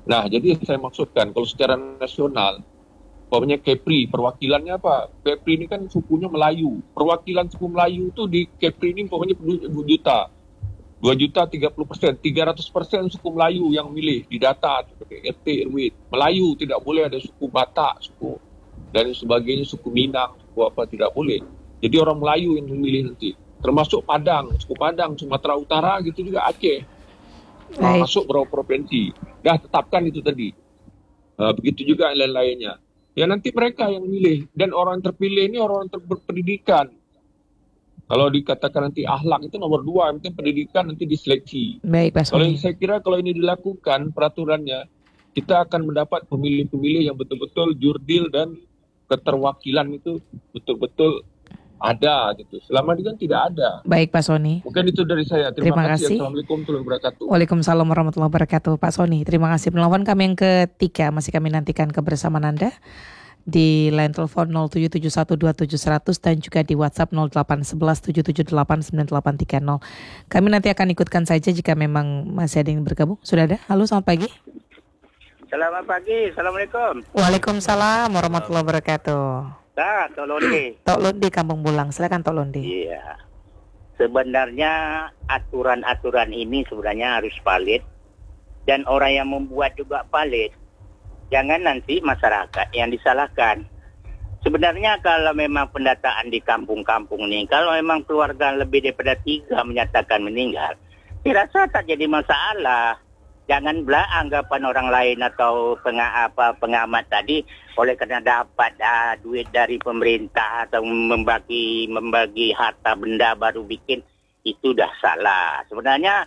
Nah, jadi saya maksudkan kalau secara nasional, umpamanya Kepri, perwakilannya apa? Kepri ini kan sukunya Melayu. Perwakilan suku Melayu itu di Kepri ini umpamanya 2 juta. 2 juta 30%, 300% suku Melayu yang milih di data seperti RT, RW. Melayu tidak boleh ada suku Batak, suku dan sebagainya, suku Minang, suku apa tidak boleh. Jadi orang Melayu yang memilih nanti. Termasuk Padang, suku Padang, Sumatera Utara gitu juga Aceh. Baik. Masuk beberapa provinsi. Dah tetapkan itu tadi. Begitu juga yang lain-lainnya. Ya nanti mereka yang milih dan orang terpilih ini orang berpendidikan. Kalau dikatakan nanti akhlak itu nomor 2, yang penting pendidikan nanti diseleksi. Baik, Pak Kalau Sony. saya kira kalau ini dilakukan peraturannya, kita akan mendapat pemilih-pemilih yang betul-betul jurdil dan keterwakilan itu betul-betul ada gitu. Selama ini kan tidak ada. Baik, Pak Sony. Mungkin itu dari saya. Terima Terima kasih. kasih. Assalamualaikum warahmatullahi wabarakatuh. Waalaikumsalam warahmatullahi wabarakatuh, Pak Sony. Terima kasih. Penelpon kami yang ketiga, masih kami nantikan kebersamaan Anda di line telepon 07712700 dan juga di WhatsApp 081177898830. Kami nanti akan ikutkan saja jika memang masih ada yang bergabung. Sudah ada? Halo, selamat pagi. Selamat pagi, Assalamualaikum. Waalaikumsalam warahmatullahi wabarakatuh. Tok Londi. Tok Londi Kampung Bulang. Silakan Tok Londi. Iya. Sebenarnya aturan-aturan ini sebenarnya harus valid dan orang yang membuat juga valid. Jangan nanti masyarakat yang disalahkan. Sebenarnya kalau memang pendataan di kampung-kampung ini, kalau memang keluarga lebih daripada 3 menyatakan meninggal, saya rasa tak jadi masalah. Jangan belah anggapan orang lain atau pengamat tadi oleh kerana dapat duit dari pemerintah atau membagi harta benda baru bikin, itu dah salah. Sebenarnya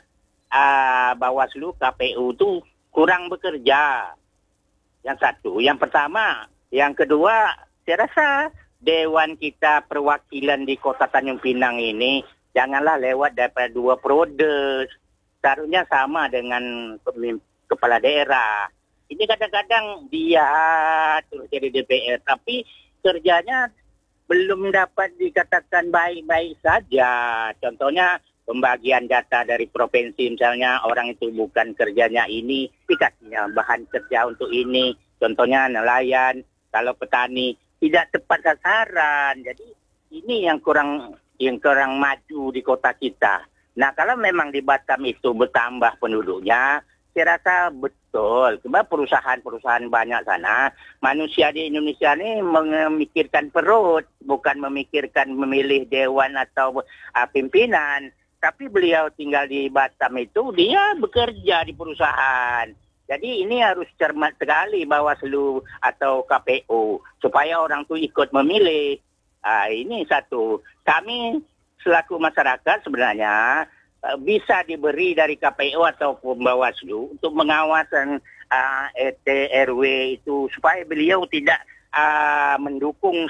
Bawaslu KPU tu kurang bekerja. Yang satu, yang pertama, yang kedua, saya rasa Dewan kita perwakilan di Kota Tanjung Pinang ini janganlah lewat daripada 2 periode. Seharusnya sama dengan kepala daerah. Ini kadang-kadang dia terus jadi DPR, tapi kerjanya belum dapat dikatakan baik-baik saja. Contohnya pembagian data dari provinsi, misalnya orang itu bukan kerjanya ini, dikasihnya bahan kerja untuk ini. Contohnya nelayan, kalau petani tidak tepat sasaran. Jadi ini yang kurang maju di kota kita. Nah, kalau memang di Batam itu bertambah penduduknya, saya rasa betul. Sebab perusahaan-perusahaan banyak sana, manusia di Indonesia ini memikirkan perut, bukan memikirkan memilih dewan atau pimpinan. Tapi beliau tinggal di Batam itu, dia bekerja di perusahaan. Jadi ini harus cermat sekali Bawaslu atau KPU supaya orang tu ikut memilih. Ini satu. Kami selaku masyarakat sebenarnya bisa diberi dari KPU ataupun Bawaslu untuk mengawasan RT RW itu supaya beliau tidak mendukung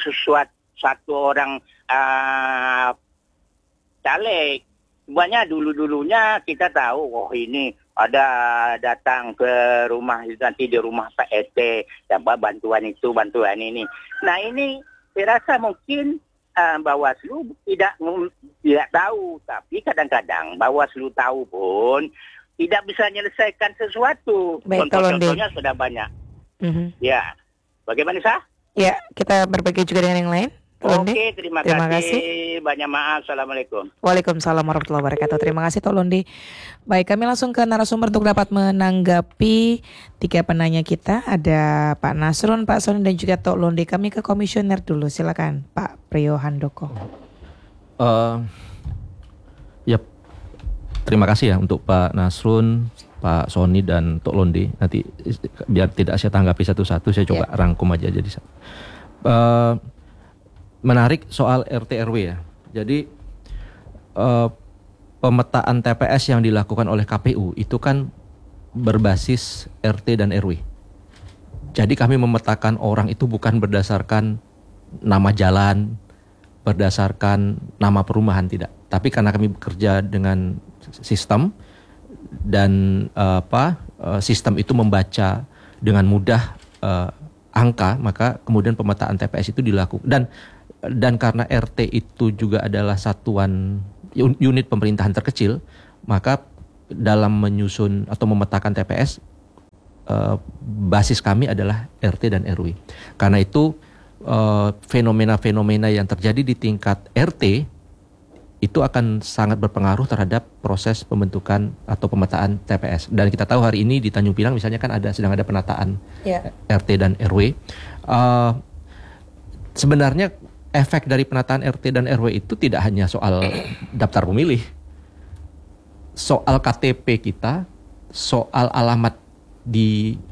satu orang caleg. Sebenarnya dulu-dulunya kita tahu, ini ada datang ke rumah, nanti di rumah Pak RT, dapat bantuan itu, bantuan ini. Nah ini saya rasa mungkin Bawaslu tidak tahu, tapi kadang-kadang Bawaslu tahu pun tidak bisa menyelesaikan sesuatu. Baik, Contoh-contohnya sudah banyak. Ya, bagaimana sah? Ya, kita berbagi juga dengan yang lain. Oke, terima kasih. Banyak maaf. Assalamualaikum. Waalaikumsalam warahmatullahi wabarakatuh. Terima kasih Tok Londi. Baik, kami langsung ke narasumber untuk dapat menanggapi 3 penanya kita. Ada Pak Nasrun, Pak Sony dan juga Tok Londi. Kami ke komisioner dulu. Silakan Pak Priyo Handoko. Ya, terima kasih ya untuk Pak Nasrun, Pak Sony dan Tok Londi. Nanti biar tidak saya tanggapi satu-satu, saya coba rangkum aja jadi satu. Menarik soal RT RW ya. Jadi pemetaan TPS yang dilakukan oleh KPU itu kan berbasis RT dan RW. Jadi kami memetakan orang itu bukan berdasarkan nama jalan, berdasarkan nama perumahan, tidak. Tapi karena kami bekerja dengan sistem dan sistem itu membaca dengan mudah angka, maka kemudian pemetaan TPS itu dilakukan. Dan karena RT itu juga adalah satuan unit pemerintahan terkecil, maka dalam menyusun atau memetakan TPS basis kami adalah RT dan RW. Karena itu fenomena-fenomena yang terjadi di tingkat RT itu akan sangat berpengaruh terhadap proses pembentukan atau pemetaan TPS. Dan kita tahu hari ini di Tanjung Pinang misalnya kan sedang ada penataan RT dan RW. Sebenarnya efek dari penataan RT dan RW itu tidak hanya soal daftar pemilih, soal KTP kita, soal alamat di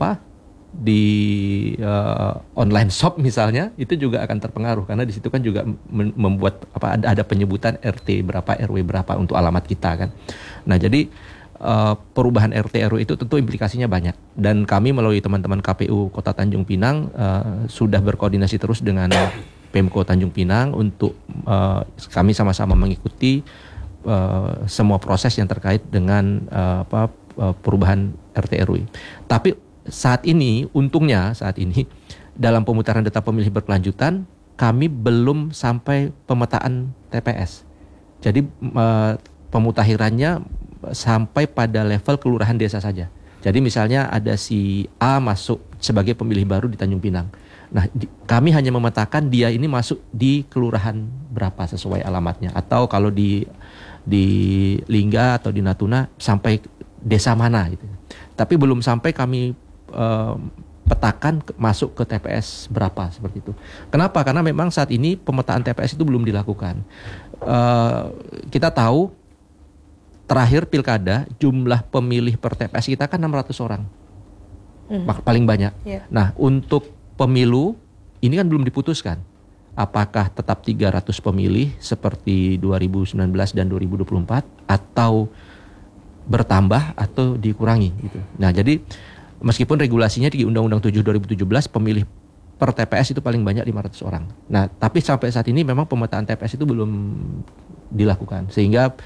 online shop misalnya, itu juga akan terpengaruh karena di situ kan juga membuat ada penyebutan RT berapa, RW berapa untuk alamat kita kan. Nah jadi perubahan RT RW itu tentu implikasinya banyak, dan kami melalui teman-teman KPU Kota Tanjung Pinang sudah berkoordinasi terus dengan Pemko Tanjung Pinang untuk kami sama-sama mengikuti semua proses yang terkait dengan perubahan RT RW. Tapi saat ini, untungnya saat ini dalam pemutaran data pemilih berkelanjutan kami belum sampai pemetaan TPS. Jadi pemutakhirannya sampai pada level kelurahan desa saja. Jadi misalnya ada si A masuk sebagai pemilih baru di Tanjung Pinang. Nah, kami hanya memetakan dia ini masuk di kelurahan berapa sesuai alamatnya, atau kalau di Lingga atau di Natuna sampai desa mana gitu. Tapi belum sampai kami petakan masuk ke TPS berapa seperti itu. Kenapa? Karena memang saat ini pemetaan TPS itu belum dilakukan. Kita tahu terakhir pilkada jumlah pemilih per TPS kita kan 600 orang. Paling banyak. Nah, untuk pemilu ini kan belum diputuskan. Apakah tetap 300 pemilih seperti 2019 dan 2024 atau bertambah atau dikurangi gitu. Nah, jadi meskipun regulasinya di Undang-Undang 7 2017 pemilih per TPS itu paling banyak 500 orang. Nah, tapi sampai saat ini memang pemetaan TPS itu belum dilakukan, sehingga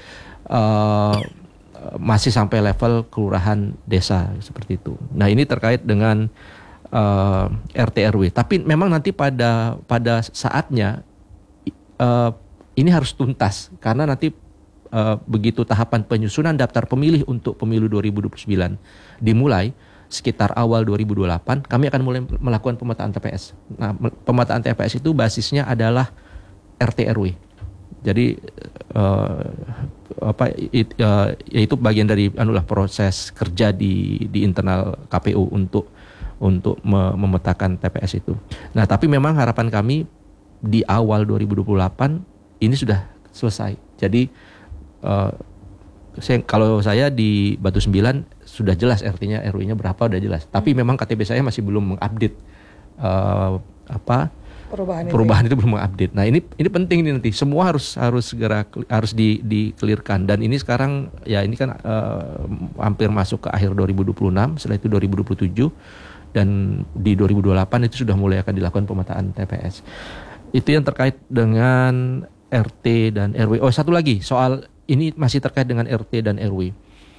masih sampai level kelurahan desa seperti itu. Nah, ini terkait dengan RT RW. Tapi memang nanti pada saatnya ini harus tuntas, karena nanti begitu tahapan penyusunan daftar pemilih untuk pemilu 2029 dimulai sekitar awal 2028, kami akan mulai melakukan pemetaan TPS. Nah, pemetaan TPS itu basisnya adalah RT RW. Jadi itu bagian dari proses kerja di internal KPU untuk memetakan TPS itu. Nah, tapi memang harapan kami di awal 2028 ini sudah selesai. Jadi kalau saya di Batu 9 sudah jelas RT-nya, RW-nya berapa udah jelas. Tapi memang KTP saya masih belum mengupdate perubahan itu belum mengupdate. Nah, ini penting nih, nanti semua harus segera di-clearkan. Dan ini sekarang ya ini kan hampir masuk ke akhir 2026, setelah itu 2027 dan di 2028 itu sudah mulai akan dilakukan pemetaan TPS. Itu yang terkait dengan RT dan RW. Oh, satu lagi soal ini masih terkait dengan RT dan RW.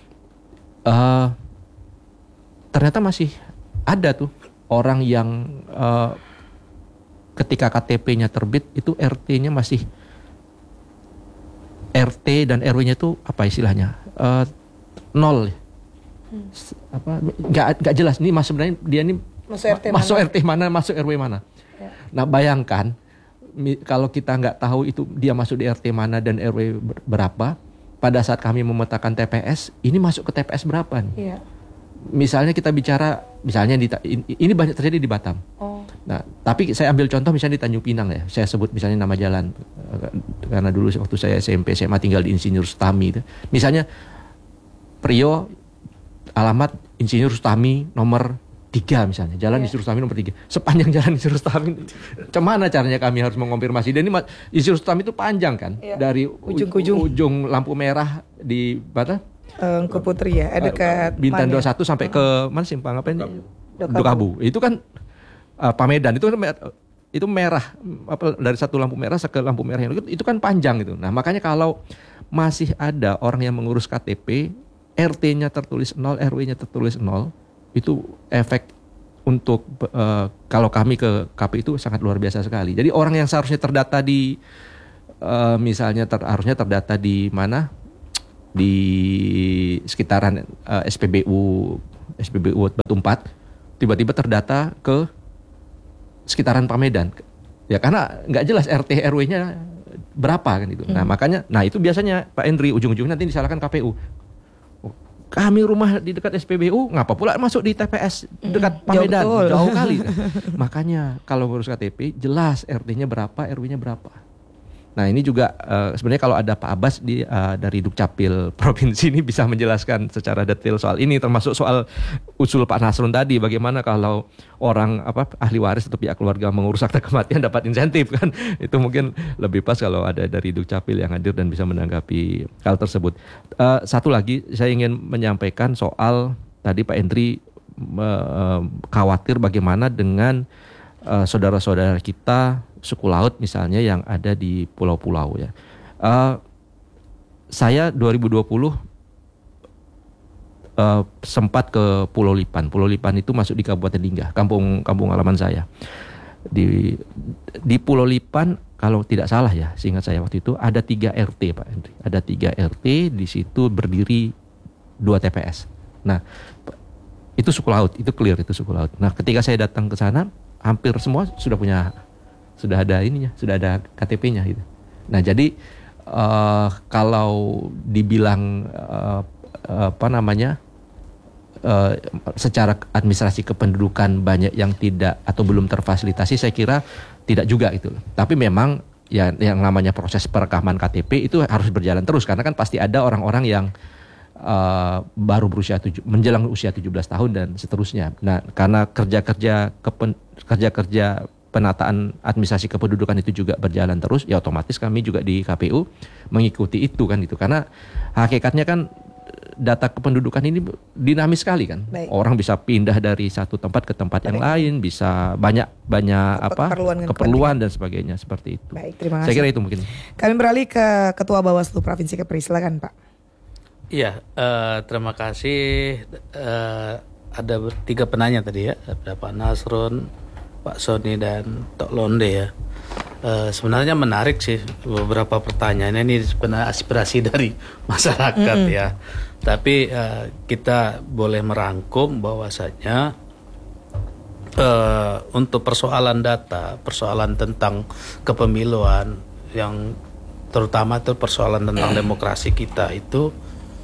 Ternyata masih ada tuh orang yang ketika KTP-nya terbit itu RT-nya masih RT dan RW-nya tuh apa istilahnya? Nol. Nggak jelas nih sebenarnya dia ini masuk RT mana, masuk RW mana. Ya. Nah, bayangkan kalau kita nggak tahu itu dia masuk di RT mana dan RW berapa, pada saat kami memetakan TPS, ini masuk ke TPS berapa nih? Iya. Misalnya kita bicara, ini banyak terjadi di Batam. Oh. Nah, tapi saya ambil contoh misalnya di Tanjung Pinang ya, saya sebut misalnya nama jalan, karena dulu waktu saya SMP, SMA tinggal di Insinyur Sutami itu. Misalnya Prio, alamat Insinyur Sutami nomor 3 misalnya, jalan Insinyur Sutami nomor 3. Sepanjang jalan Insinyur Sutami, gimana caranya kami harus mengonfirmasi? Dan ini Insinyur Sutami itu panjang kan, dari ujung lampu merah di mana? Ke Putri ya, dekat Bintan 21 sampai ke mana simpang apa ini? Dokabu. Itu kan Pamedan itu merah, dari satu lampu merah ke lampu merah yang itu kan panjang itu. Nah, makanya kalau masih ada orang yang mengurus KTP, RT-nya tertulis 0, RW-nya tertulis 0, itu efek untuk kalau kami ke KPU itu sangat luar biasa sekali. Jadi orang yang seharusnya terdata di misalnya harusnya terdata di mana? Di sekitaran SPBU SPBU Batu 4 tiba-tiba terdata ke sekitaran Pamedan. Ya karena nggak jelas RT RW-nya berapa kan itu. Nah makanya, itu biasanya Pak Endri ujung-ujungnya nanti disalahkan KPU. Kami rumah di dekat SPBU, ngapa pula masuk di TPS dekat Pamedan, jauh kali. Makanya kalau ngurus KTP jelas RT-nya berapa, RW-nya berapa. Nah ini juga sebenarnya kalau ada Pak Abbas dari Dukcapil Provinsi ini bisa menjelaskan secara detail soal ini, termasuk soal usul Pak Nasrun tadi, bagaimana kalau orang ahli waris atau pihak keluarga mengurus akta kematian dapat insentif kan. Itu mungkin lebih pas kalau ada dari Dukcapil yang hadir dan bisa menanggapi hal tersebut. Satu lagi saya ingin menyampaikan soal tadi Pak Endri khawatir bagaimana dengan saudara-saudara kita suku laut misalnya yang ada di pulau-pulau ya. Saya 2020 sempat ke Pulau Lipan. Pulau Lipan itu masuk di Kabupaten Linggah, kampung halaman saya. Di Pulau Lipan kalau tidak salah ya, seingat saya waktu itu ada 3 RT Pak Hendri. Ada 3 RT, di situ berdiri 2 TPS. Nah, itu suku laut, itu clear itu suku laut. Nah, ketika saya datang ke sana, hampir semua sudah ada KTP-nya gitu. Nah, jadi kalau dibilang secara administrasi kependudukan banyak yang tidak atau belum terfasilitasi, saya kira tidak juga itu. Tapi memang ya yang namanya proses perekaman KTP itu harus berjalan terus karena kan pasti ada orang-orang yang baru berusia menjelang usia 17 tahun dan seterusnya. Nah, karena kerja-kerja penataan administrasi kependudukan itu juga berjalan terus, ya otomatis kami juga di KPU mengikuti itu kan itu. Karena hakikatnya kan data kependudukan ini dinamis sekali kan. Baik. Orang bisa pindah dari satu tempat ke tempat yang lain, bisa banyak keperluan dan sebagainya seperti itu. Baik, terima kasih. Saya kira itu mungkin. Kami beralih ke Ketua Bawaslu Provinsi Kepri, silakan Pak. Iya, terima kasih. Ada 3 penanya tadi ya, ada Pak Nasrun, Pak Sony dan Tok Londe ya. Sebenarnya menarik sih beberapa pertanyaannya, ini sebenarnya aspirasi dari masyarakat ya. Tapi kita boleh merangkum bahwasanya untuk persoalan data, persoalan tentang kepemiluan, yang terutama itu persoalan tentang demokrasi kita itu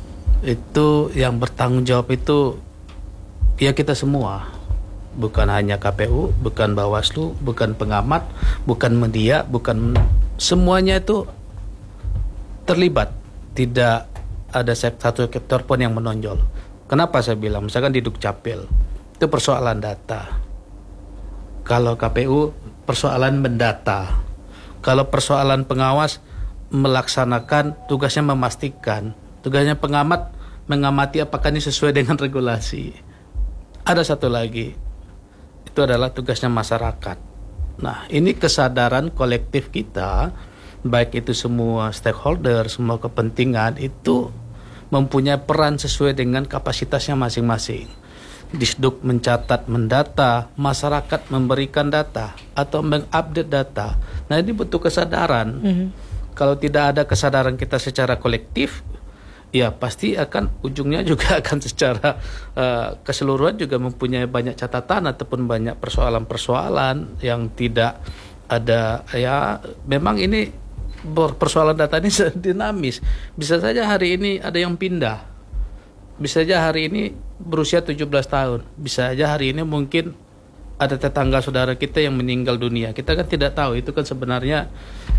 yang bertanggung jawab itu ya kita semua. Bukan hanya KPU, bukan Bawaslu, bukan pengamat, bukan media, bukan semuanya itu terlibat. Tidak ada satu sektor pun yang menonjol. Kenapa saya bilang? Misalkan di Dukcapil, itu persoalan data. Kalau KPU, persoalan mendata. Kalau persoalan pengawas, melaksanakan tugasnya memastikan. Tugasnya pengamat, mengamati apakah ini sesuai dengan regulasi. Ada satu lagi, itu adalah tugasnya masyarakat. Nah, ini kesadaran kolektif kita, baik itu semua stakeholder, semua kepentingan itu mempunyai peran sesuai dengan kapasitasnya masing-masing. Disduk mencatat, mendata, masyarakat memberikan data atau mengupdate data. Nah, ini butuh kesadaran. Kalau tidak ada kesadaran kita secara kolektif, ya pasti akan ujungnya juga akan secara keseluruhan juga mempunyai banyak catatan ataupun banyak persoalan-persoalan yang tidak ada. Ya memang ini persoalan data ini dinamis. Bisa saja hari ini ada yang pindah, bisa saja hari ini berusia 17 tahun, bisa saja hari ini mungkin ada tetangga saudara kita yang meninggal dunia. Kita kan tidak tahu, itu kan sebenarnya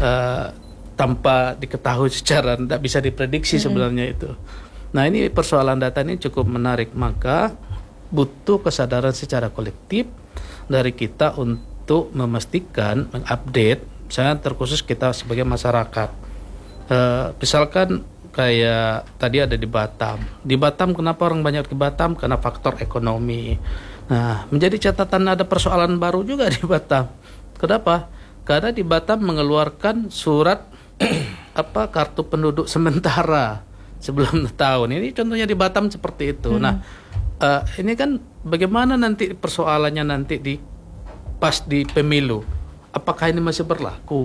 tanpa diketahui secara tidak bisa diprediksi sebenarnya itu. Nah, ini persoalan data ini cukup menarik, maka butuh kesadaran secara kolektif dari kita untuk memastikan, mengupdate, misalnya terkhusus kita sebagai masyarakat. Misalkan kayak tadi ada di Batam. Di Batam kenapa orang banyak di Batam? Karena faktor ekonomi. Nah, menjadi catatan ada persoalan baru juga di Batam. Kenapa? Karena di Batam mengeluarkan surat kartu penduduk sementara sebelum tahun. Ini contohnya di Batam seperti itu. Nah, ini kan bagaimana nanti persoalannya nanti pas di pemilu. Apakah ini masih berlaku?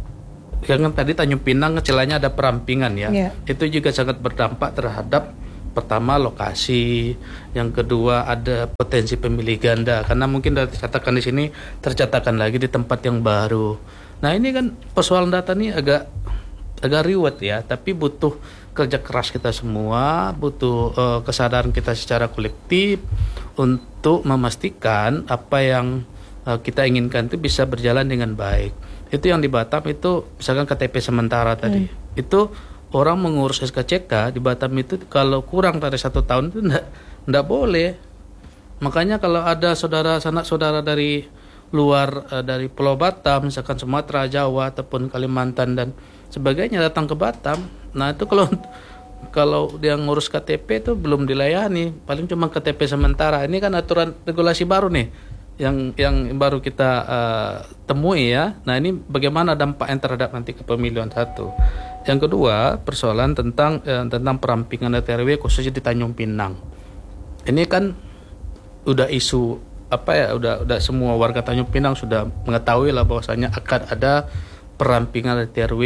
Yang tadi Tanjung Pinang celahnya ada perampingan ya. Itu juga sangat berdampak terhadap pertama lokasi, yang kedua ada potensi pemilih ganda karena mungkin tercatatkan di sini, tercatatkan lagi di tempat yang baru. Nah ini kan persoalan data ini agak ribet ya, tapi butuh kerja keras kita semua, butuh kesadaran kita secara kolektif untuk memastikan apa yang kita inginkan itu bisa berjalan dengan baik. Itu yang di Batam itu misalkan KTP sementara tadi, itu orang mengurus SKCK di Batam itu kalau kurang dari 1 tahun itu enggak boleh. Makanya kalau ada sanak saudara dari luar dari Pulau Batam, misalkan Sumatera, Jawa ataupun Kalimantan dan sebagainya datang ke Batam, nah itu kalau dia ngurus KTP itu belum dilayani, paling cuma KTP sementara. Ini kan aturan regulasi baru nih yang baru kita temui ya. Nah ini bagaimana dampaknya terhadap nanti kepemiluan satu. Yang kedua persoalan tentang perampingan RT/RW khususnya di Tanjung Pinang. Ini kan udah isu udah semua warga Tanjung Pinang sudah mengetahui lah bahwasanya akan ada perampingan RT/RW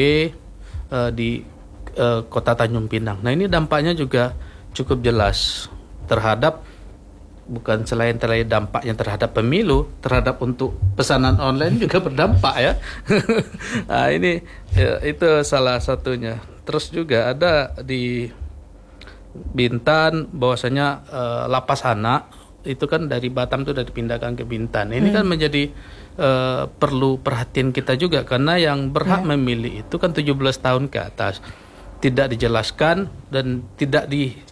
di kota Tanjung Pinang. Nah ini dampaknya juga cukup jelas terhadap bukan selain dampaknya terhadap pemilu, terhadap untuk pesanan online juga berdampak ya. Nah ini itu salah satunya. Terus juga ada di Bintan bahwasanya lapas anak itu kan dari Batam itu sudah dipindahkan ke Bintan. Ini kan menjadi perlu perhatian kita juga karena yang berhak memilih itu kan 17 tahun ke atas. Tidak dijelaskan dan tidak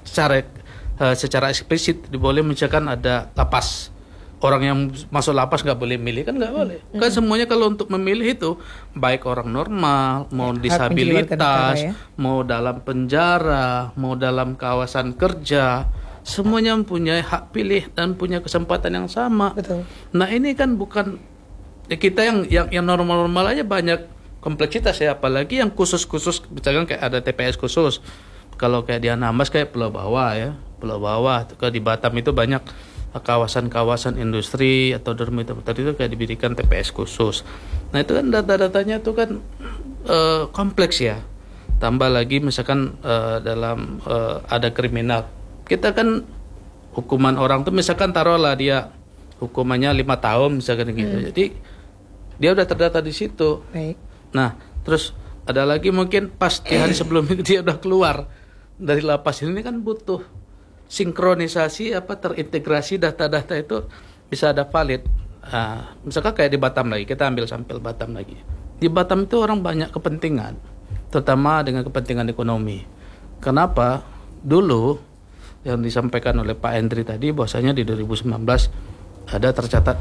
secara eksplisit boleh misalkan ada lapas, orang yang masuk lapas nggak boleh milih, kan nggak boleh. Kan semuanya kalau untuk memilih itu baik orang normal, mau disabilitas, mau dalam penjara, mau dalam kawasan kerja, semuanya mempunyai hak pilih dan punya kesempatan yang sama. Betul. Nah ini kan bukan kita yang normal-normal aja banyak kompleksitas ya, apalagi yang khusus-khusus, misalkan kayak ada TPS khusus. Kalau kayak di Anambas kayak Pulau Bawah ya, Pulau Bawah. Kalau di Batam itu banyak kawasan-kawasan industri atau dormitory itu kayak diberikan TPS khusus. Nah itu kan data-datanya itu kan kompleks ya. Tambah lagi misalkan dalam ada kriminal. Kita kan hukuman orang tuh misalkan taruhlah dia hukumannya 5 tahun misalkan gitu. Jadi dia udah terdata di situ. Baik. Nah terus ada lagi mungkin pas di hari sebelum itu dia udah keluar dari lapas, ini kan butuh sinkronisasi terintegrasi data-data itu bisa ada valid. Misalkan kayak di Batam lagi, kita ambil sampel Batam lagi. Di Batam itu orang banyak kepentingan, terutama dengan kepentingan ekonomi. Kenapa? Dulu yang disampaikan oleh Pak Hendri tadi bahwasanya di 2019 ada tercatat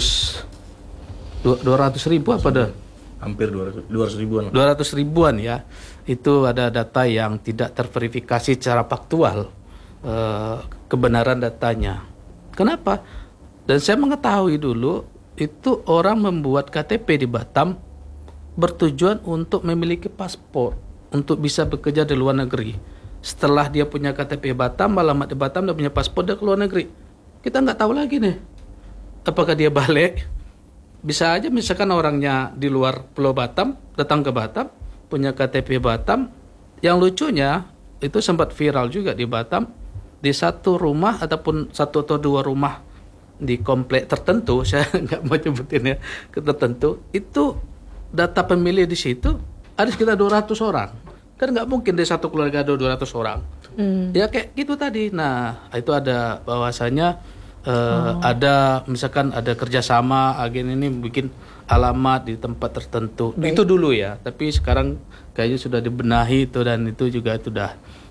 200 ribu apa dah? Hampir 200 ribuan. 200 ribuan ya. Itu ada data yang tidak terverifikasi secara faktual kebenaran datanya. Kenapa? Dan saya mengetahui dulu itu orang membuat KTP di Batam bertujuan untuk memiliki paspor untuk bisa bekerja di luar negeri. Setelah dia punya KTP Batam, alamat di Batam, dia punya paspor, dia ke luar negeri. Kita nggak tahu lagi nih apakah dia balik. Bisa aja misalkan orangnya di luar Pulau Batam, datang ke Batam, punya KTP Batam. Yang lucunya, itu sempat viral juga di Batam, di satu rumah ataupun 1 atau 2 rumah di komplek tertentu, saya nggak mau nyebutin ya, tertentu, itu data pemilih di situ ada sekitar 200 orang. Kan nggak mungkin di satu keluarga ada 200 orang. Ya kayak gitu tadi. Nah, itu ada bahwasanya ada misalkan ada kerjasama agen ini bikin alamat di tempat tertentu. Baik. Itu dulu ya, tapi sekarang kayaknya sudah dibenahi itu dan itu juga sudah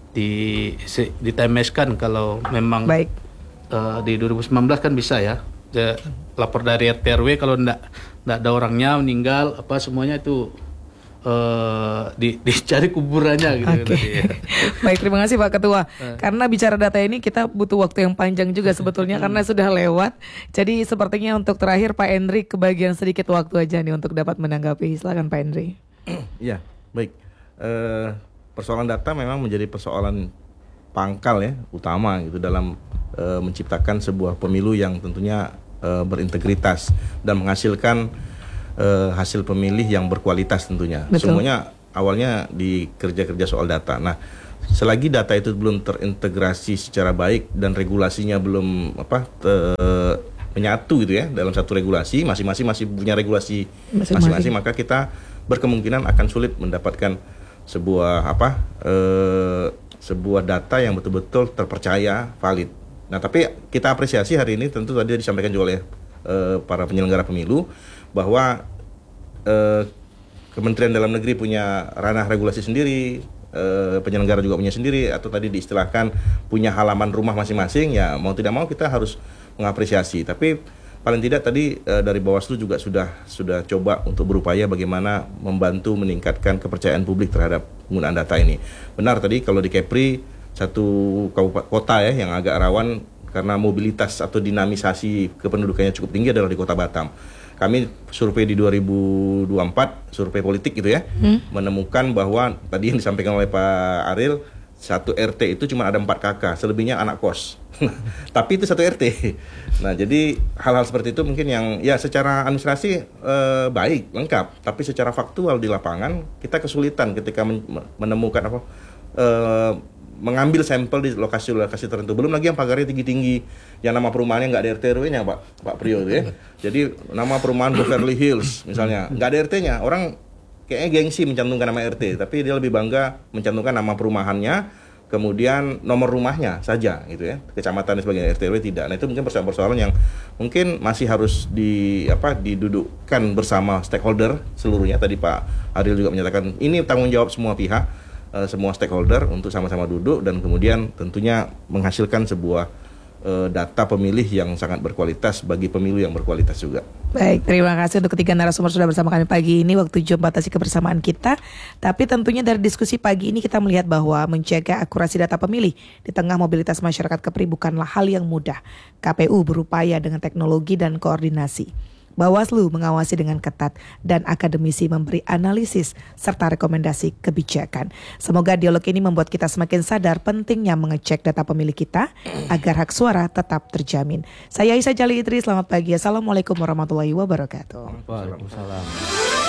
ditemeskan kalau memang Baik. Di 2019 kan bisa ya, lapor dari RT/RW kalau enggak ada orangnya meninggal apa semuanya itu dicari kuburannya gitu. Oke. Baik, terima kasih Pak Ketua. Karena bicara data ini kita butuh waktu yang panjang juga sebetulnya karena sudah lewat. Jadi sepertinya untuk terakhir Pak Hendri kebagian sedikit waktu aja nih untuk dapat menanggapi. Silakan Pak Hendri. Iya, baik. Persoalan data memang menjadi persoalan pangkal ya, utama gitu dalam menciptakan sebuah pemilu yang tentunya berintegritas dan menghasilkan hasil pemilih yang berkualitas tentunya. Betul. Semuanya awalnya di kerja-kerja soal data. Nah, selagi data itu belum terintegrasi secara baik dan regulasinya belum menyatu gitu ya dalam satu regulasi, masing-masing masih punya regulasi masing-masing, maka kita berkemungkinan akan sulit mendapatkan sebuah data yang betul-betul terpercaya, valid. Nah, tapi kita apresiasi hari ini, tentu tadi disampaikan juga oleh para penyelenggara pemilu bahwa Kementerian Dalam Negeri punya ranah regulasi sendiri, penyelenggara juga punya sendiri, atau tadi diistilahkan punya halaman rumah masing-masing. Ya mau tidak mau kita harus mengapresiasi. Tapi paling tidak tadi dari Bawaslu juga sudah coba untuk berupaya bagaimana membantu meningkatkan kepercayaan publik terhadap penggunaan data ini. Benar tadi kalau di Kepri, satu kota ya yang agak rawan karena mobilitas atau dinamisasi kependudukannya cukup tinggi adalah di Kota Batam. Kami survei di 2024, survei politik gitu ya, menemukan bahwa tadi yang disampaikan oleh Pak Ariel, satu RT itu cuma ada 4 kakak, selebihnya anak kos. Tapi itu satu RT. Nah, jadi hal-hal seperti itu mungkin yang ya secara administrasi baik, lengkap, tapi secara faktual di lapangan kita kesulitan ketika menemukan mengambil sampel di lokasi-lokasi tertentu. Belum lagi yang pagarnya tinggi-tinggi, yang nama perumahannya nggak ada RT RW-nya Pak Priyo ya. Jadi nama perumahan Beverly Hills misalnya nggak ada RT-nya, orang kayaknya gengsi mencantumkan nama RT, tapi dia lebih bangga mencantumkan nama perumahannya, kemudian nomor rumahnya saja gitu ya, kecamatan dan sebagainya, RT RW tidak. Nah, itu mungkin persoalan-persoalan yang mungkin masih harus didudukkan bersama stakeholder seluruhnya. Tadi Pak Ariel juga menyatakan ini tanggung jawab semua pihak, semua stakeholder untuk sama-sama duduk dan kemudian tentunya menghasilkan sebuah data pemilih yang sangat berkualitas bagi pemilu yang berkualitas juga. Baik, terima kasih untuk ketiga narasumber sudah bersama kami pagi ini. Waktu jam batasi kebersamaan kita. Tapi tentunya dari diskusi pagi ini kita melihat bahwa menjaga akurasi data pemilih di tengah mobilitas masyarakat Kepri bukanlah hal yang mudah. KPU berupaya dengan teknologi dan koordinasi. Bawaslu mengawasi dengan ketat dan akademisi memberi analisis serta rekomendasi kebijakan. Semoga dialog ini membuat kita semakin sadar pentingnya mengecek data pemilih kita agar hak suara tetap terjamin. Saya Aisyah Jali Idris, selamat pagi. Assalamualaikum warahmatullahi wabarakatuh. Waalaikumsalam.